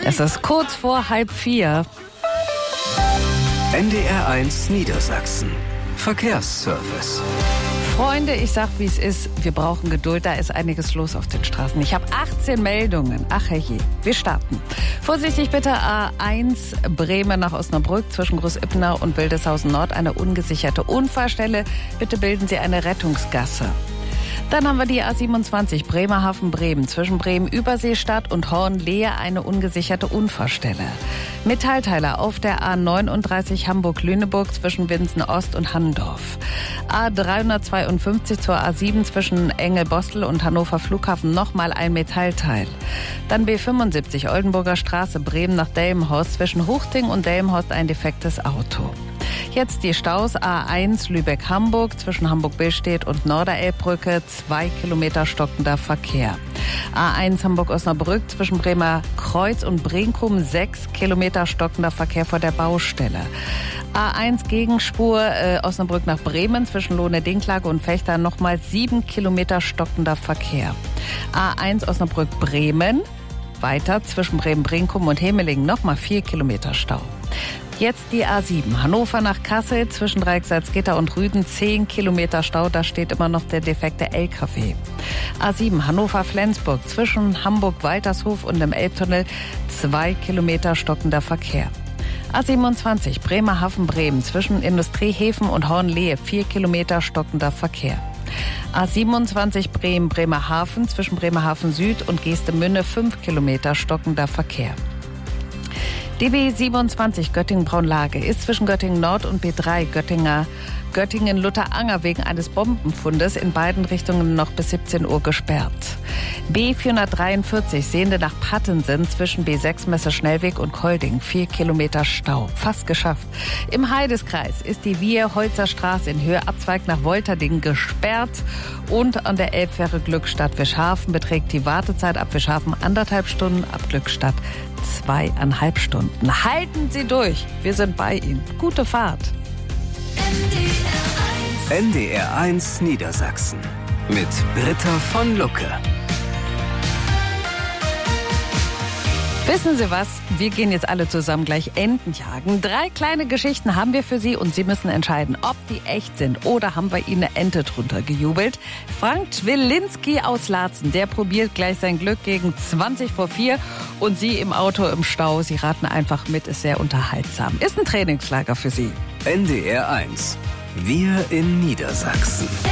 Es ist kurz vor 3:30. NDR1 Niedersachsen. Verkehrsservice. Freunde, ich sag, wie es ist. Wir brauchen Geduld. Da ist einiges los auf den Straßen. Ich habe 18 Meldungen. Ach herrje. Wir starten. Vorsichtig bitte A1 Bremen nach Osnabrück zwischen Großippenau und Wildeshausen Nord. Eine ungesicherte Unfallstelle. Bitte bilden Sie eine Rettungsgasse. Dann haben wir die A27 Bremerhaven-Bremen zwischen Bremen-Überseestadt und Hornlehe eine ungesicherte Unfallstelle. Metallteiler auf der A39 Hamburg-Lüneburg zwischen Winsen-Ost und Handorf. A352 zur A7 zwischen Engelbostel und Hannover Flughafen nochmal ein Metallteil. Dann B75 Oldenburger Straße Bremen nach Delmenhorst zwischen Huchting und Delmenhorst ein defektes Auto. Jetzt die Staus A1 Lübeck-Hamburg zwischen Hamburg-Billstedt und Norderelbbrücke 2 Kilometer stockender Verkehr. A1 Hamburg-Osnabrück zwischen Bremer Kreuz und Brinkum 6 Kilometer stockender Verkehr vor der Baustelle. A1 Gegenspur Osnabrück nach Bremen zwischen Lohne-Dinklage und Fechter nochmal 7 Kilometer stockender Verkehr. A1 Osnabrück-Bremen weiter zwischen Bremen-Brinkum und Hemelingen nochmal 4 Kilometer Stau. Jetzt die A7, Hannover nach Kassel zwischen Dreieck Salzgitter und Rüden 10 Kilometer Stau, da steht immer noch der defekte LKW. A7, Hannover-Flensburg zwischen Hamburg-Waltershof und dem Elbtunnel 2 Kilometer stockender Verkehr. A27, Bremerhaven-Bremen zwischen Industriehäfen und Hornlehe 4 Kilometer stockender Verkehr. A27 Bremen-Bremerhaven zwischen Bremerhaven Süd und Geestemünde 5 Kilometer stockender Verkehr. DB 27 Göttingen-Braunlage ist zwischen Göttingen Nord und B3 Göttingen-Lutteranger wegen eines Bombenfundes in beiden Richtungen noch bis 17 Uhr gesperrt. B443 Sehende nach Pattensen zwischen B6 Messe-Schnellweg und Kolding 4 Kilometer Stau. Fast geschafft. Im Heideskreis ist die Wiehe-Holzer Straße in Höhe Abzweig nach Wolterding gesperrt und an der Elbfähre Glückstadt-Wischhafen beträgt die Wartezeit ab Wischhafen 1,5 Stunden, ab Glückstadt 2,5 Stunden. Halten Sie durch. Wir sind bei Ihnen. Gute Fahrt. NDR1 Niedersachsen mit Britta von Lucke. Wissen Sie was? Wir gehen jetzt alle zusammen gleich Enten jagen. 3 kleine Geschichten haben wir für Sie und Sie müssen entscheiden, ob die echt sind oder haben wir Ihnen eine Ente drunter gejubelt. Frank Twilinski aus Laatzen, der probiert gleich sein Glück gegen 4:20 und Sie im Auto im Stau. Sie raten einfach mit, ist sehr unterhaltsam. Ist ein Trainingslager für Sie. NDR1. Wir in Niedersachsen.